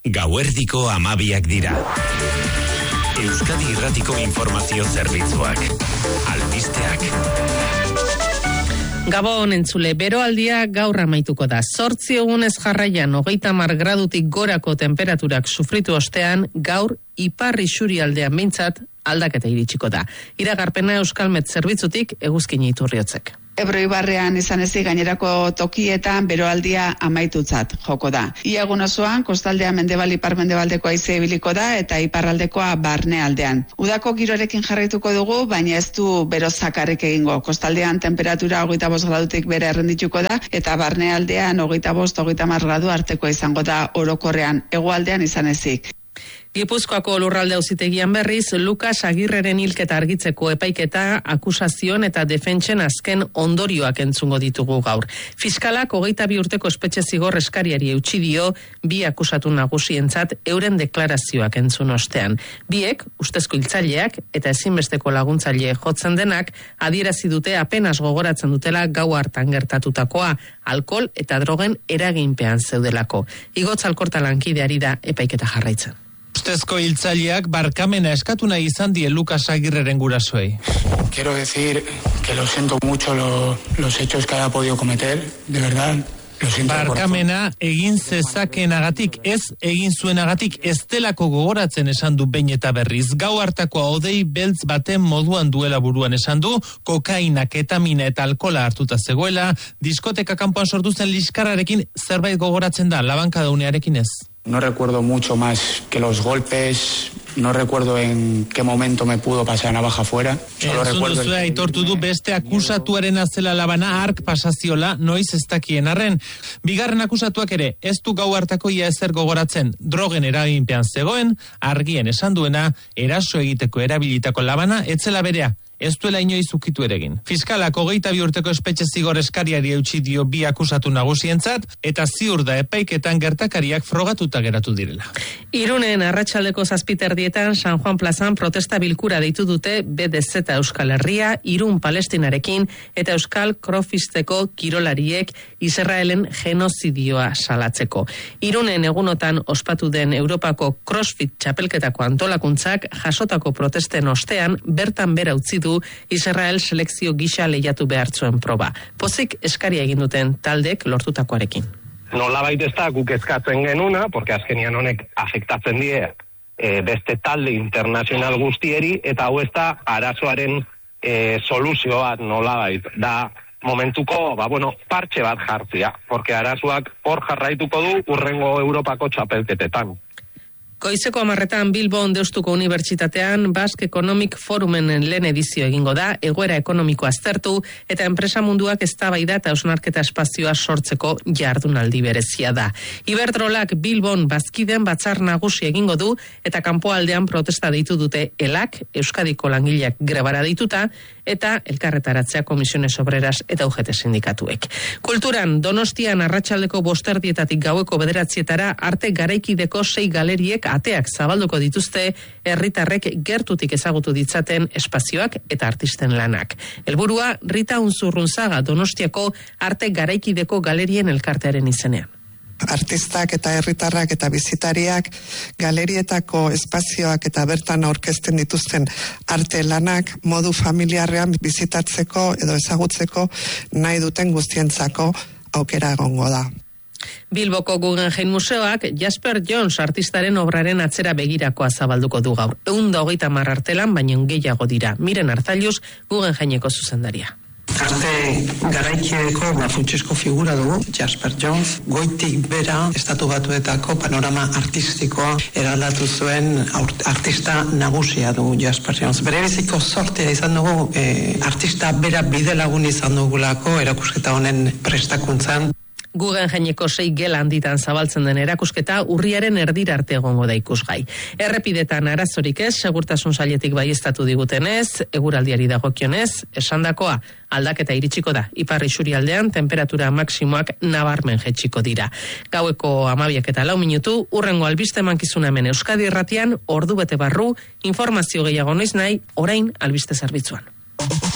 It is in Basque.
Gauerdiko 12 dira. Euskadi Irratiko informazio zerbitzuak. Albisteak. Gabon entzule, beroaldia gaur amaituko da. 8 egunez jarraian 30 gradutik gorako temperaturak sufritu ostean, gaur ipar isurialdean behintzat aldaketa iritsiko da. Iragarpena Euskalmet zerbitzutik Eguzkin Iturriotzek. Ebro ibarrean izan ezik gainerako tokietan beroaldia amaitutzat joko da. Ia egun osoan kostaldea mendebal ipar-mendebaldeko haize ibiliko da eta iparraldekoa barnealdean. Udako girorekin jarraituko dugu, baina ez du bero zakarrik egingo. Kostaldean temperatura 25 gradutik bere errendituko da eta barnealdean 25-30 gradu arteko izango da orokorrean, hegoaldean izan ezik. Gipuzkoako lurralde auzitegian berriz, Lukas Agirreren hilketa argitzeko epaiketa, akusazioen eta defentsen azken ondorioak entzungo ditugu gaur. Fiskalak 22 urteko espetxe zigor eskariari eutsi dio, 2 akusatu nagusientzat euren deklarazioak entzun ostean. Biek, ustezko hiltzaileak eta ezinbesteko laguntzaile jotzen denak, adierazi dute apenas gogoratzen dutela gau hartan gertatutakoa, alkohol eta drogen eraginpean zeudelako. Igotz Alkorta lankideari da epaiketa jarraitzen. Ustezko hiltzaileak barkamena eskatu nahi izan die Lukas Agirreren gurasoei. Quiero decir que lo siento mucho los hechos que haya podido cometer, de verdad. Barkamena egin zezakenagatik, ez egin zuenagatik, ez delako gogoratzen esan du behin eta berriz. Gau hartakoa odei beltz baten moduan duela buruan esan du, kokaina, ketamina eta alkola hartuta zegoela, diskoteka kanpoan sortu zen liskarrarekin zerbait gogoratzen da, labankadaunearekin ez. No recuerdo mucho más que los golpes, no recuerdo en qué momento me pudo pasar navaja afuera. Solo recuerdo zuen aitortu du beste akusatuaren azela labana hark pasaziola, noiz ez dakien arren. Bigarren akusatuak ere, ez du gau hartako ia ezer gogoratzen, drogen eraginpean zegoen, argien esan duena, eraso egiteko erabilitako labana, etzela berea. Ez duela inoiz ukitu eregin. Fiskalak 22 urteko espetxe zigor eskariari eutsi dio 2 akusatu nagusientzat, eta ziur da epaiketan gertakariak frogatuta geratu direla. Irunen arratsaldeko 7:00 San Juan plazan protesta bilkura deitu dute BDZ Euskal Herria, Irun Palestinarekin eta Euskal Krofisteko kirolariek Israelen genozidioa salatzeko. Irunen egunotan ospatu den Europako CrossFit txapelketako antolakuntzak jasotako protesten ostean bertan bera utzi du Israel selekzio gisa lehiatu behartzuen proba. Pozik eskaria egin duten taldek lortutakoarekin. Nolabait ez da guk eskatzen genuna, porque azkenian honek afektatzen die beste talde internazional guztieri, eta hau ez da arazoaren soluzioa nolabait. Da momentuko, partxe bat jartzia, porque arazoak hor jarraituko du urrengo Europako txapelketetan. Goizeko 10:00 Bilbon Deustuko Unibertsitatean Basque Economic Forumen lehen edizio egingo da, egoera ekonomikoa aztertu eta enpresa munduak eztabaida eta hausnarketa espazioa sortzeko jardunaldi berezia da. Iberdrolak Bilbon bazkiden batzar nagusi egingo du eta kanpoaldean protesta deitu dute ELAK, Euskadiko langileak grebara deituta, eta elkarretaratzea Komisiones Obreras eta UGT sindikatuek. Kulturan, Donostian arratsaldeko 5:00 gaueko 9:00 arte garaikideko 6 galeriek ateak zabalduko dituzte herritarrek gertutik ezagutu ditzaten espazioak eta artisten lanak. Helburua Rita Unzurrunzaga Donostiako arte garaikideko galerien elkartearen izenean. Artistak eta herritarrak eta bizitariak galerietako espazioak eta bertan aurkezten dituzten arte lanak modu familiarrean bizitatzeko edo ezagutzeko nahi duten guztientzako aukera egongo da. Bilboko Guggenheim Museoak Jasper Jones artistaren obraren atzera begirakoa zabalduko du gaur. 130 artelan, baino gehiago dira. Miren Arzailuz, Guggenheimeko zuzendaria. Arte garaikideko funtsezko figura dugu, Jasper Jones, goitik bera Estatu Batuetako panorama artistikoa eraldatu zuen artista nagusia dugu Jasper Jones. Bere biziko sortea izan dugu, artista bera bidelagun izan dugulako erakusketa honen prestakuntzan. Guggenheimeko 6 gela handitan zabaltzen den erakusketa urriaren erdira arte egongo da ikusgai. Errepidetan arazorik ez, segurtasun sailetik baieztatu digutenez, eguraldiari dagokionez, esandakoa aldaketa iritsiko da. Ipar isurialdean temperatura maksimoak nabarmen jaitsiko dira. Gaueko 12:04, urrengo albiste emankizuna hemen Euskadi Irratian, ordu bete barru, informazio gehiago noiz nahi, orain albiste zerbitzuan.